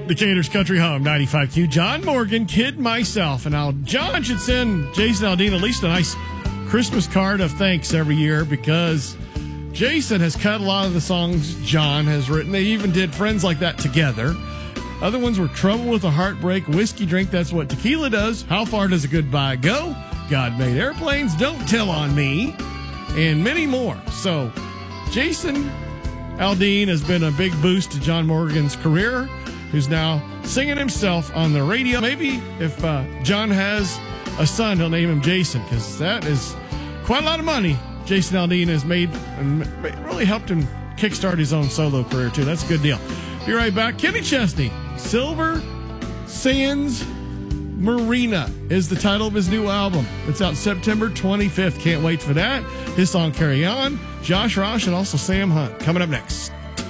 Decatur's Country Home, 95Q. John Morgan, Kid Myself. And now John should send Jason Aldean at least a nice Christmas card of thanks every year because Jason has cut a lot of the songs John has written. They even did Friends Like That together. Other ones were Trouble with a Heartbreak, Whiskey Drink, That's What Tequila Does, How Far Does a Goodbye Go, God Made Airplanes, Don't Tell on Me, and many more. So Jason Aldean has been a big boost to John Morgan's career, who's now singing himself on the radio. Maybe if John has a son, he'll name him Jason, because that is quite a lot of money Jason Aldean has made and really helped him kickstart his own solo career, too. That's a good deal. Be right back. Kenny Chesney, Silver Sands Marina is the title of his new album. It's out September 25th. Can't wait for that. His song Carry On, Josh Rosh, and also Sam Hunt. Coming up next.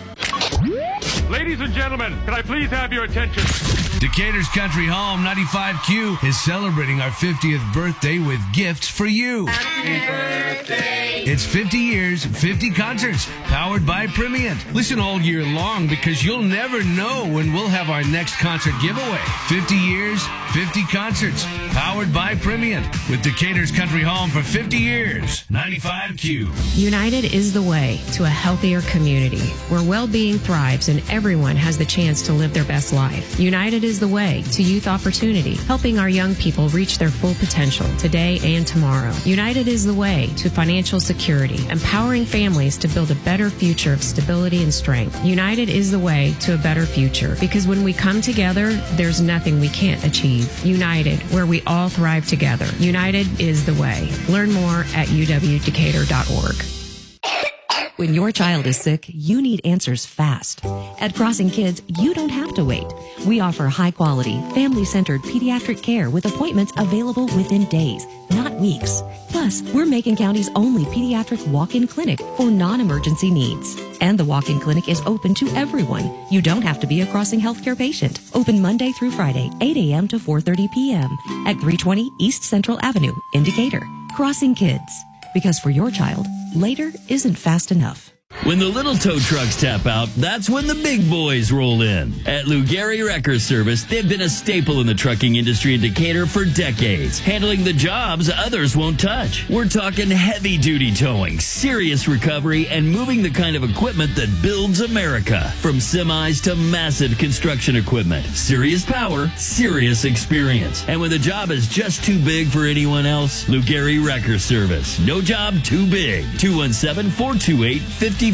Ladies and gentlemen, can I please have your attention? Decatur's Country Home 95Q is celebrating our 50th birthday with gifts for you. Happy birthday. It's 50 years, 50 concerts, powered by Primient. Listen all year long because you'll never know when we'll have our next concert giveaway. 50 years, 50 concerts, powered by Primient. With Decatur's Country Home for 50 years. 95Q. United is the way to a healthier community where well-being thrives and everyone has the chance to live their best life. United is the way to youth opportunity, helping our young people reach their full potential today and tomorrow. United is the way to financial security, empowering families to build a better future of stability and strength. United is the way to a better future because when we come together, there's nothing we can't achieve. United, where we all thrive together. United is the way. Learn more at uwdecatur.org. When your child is sick, you need answers fast. At Crossing Kids, you don't have to wait. We offer high-quality, family-centered pediatric care with appointments available within days, not weeks. Plus, we're Macon County's only pediatric walk-in clinic for non-emergency needs. And the walk-in clinic is open to everyone. You don't have to be a Crossing Healthcare patient. Open Monday through Friday, 8 a.m. to 4:30 p.m. at 320 East Central Avenue in Decatur. Crossing Kids. Because for your child, later isn't fast enough. When the little tow trucks tap out, that's when the big boys roll in. At Lou Gehry Wrecker Service, they've been a staple in the trucking industry in Decatur for decades, handling the jobs others won't touch. We're talking heavy-duty towing, serious recovery, and moving the kind of equipment that builds America. From semis to massive construction equipment. Serious power, serious experience. And when the job is just too big for anyone else, Lou Gehry Wrecker Service. No job too big. 217-428-5521.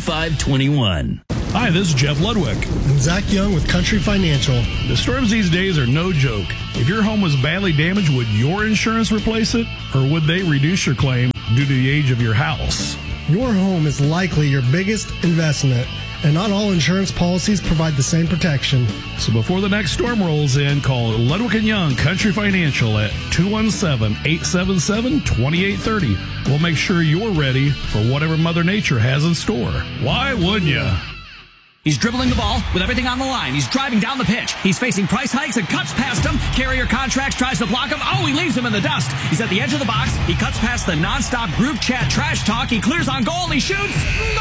Hi, this is Jeff Ludwig. And Zach Young with Country Financial. The storms these days are no joke. If your home was badly damaged, would your insurance replace it? Or would they reduce your claim due to the age of your house? Your home is likely your biggest investment, and not all insurance policies provide the same protection. So before the next storm rolls in, call Ludwig & Young Country Financial at 217-877-2830. We'll make sure you're ready for whatever Mother Nature has in store. Why wouldn't you? He's dribbling the ball with everything on the line. He's driving down the pitch. He's facing price hikes and cuts past him. Carrier Contracts tries to block him. Oh, he leaves him in the dust. He's at the edge of the box. He cuts past the nonstop group chat trash talk. He clears on goal and he shoots.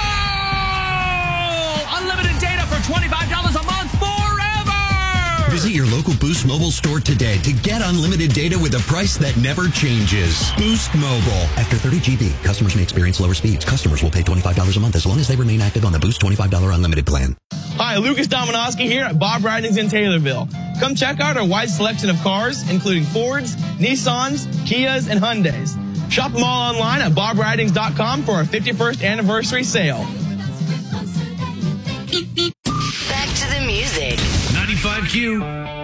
Goal! Unlimited data for $25 a month forever! Visit your local Boost Mobile store today to get unlimited data with a price that never changes. Boost Mobile. After 30 GB, customers may experience lower speeds. Customers will pay $25 a month as long as they remain active on the Boost $25 unlimited plan. Hi, Lucas Dominowski here at Bob Ridings in Taylorville. Come check out our wide selection of cars, including Fords, Nissans, Kias, and Hyundais. Shop them all online at bobridings.com for our 51st anniversary sale. Back to the music. 95Q.